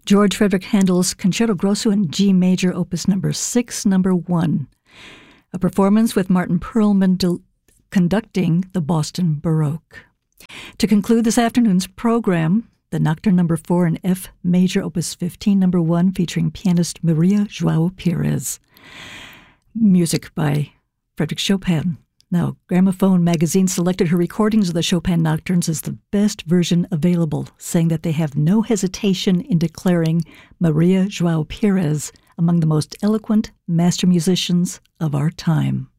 George Frederick Handel's Concerto Grosso in G major, opus number 6, number 1. A performance with Martin Perlman conducting the Boston Baroque. To conclude this afternoon's program, the Nocturne number 4 in F major, opus 15, number 1, featuring pianist Maria João Pires. Music by Frédéric Chopin. Now, Gramophone magazine selected her recordings of the Chopin Nocturnes as the best version available, saying that they have no hesitation in declaring Maria João Pires among the most eloquent master musicians of our time.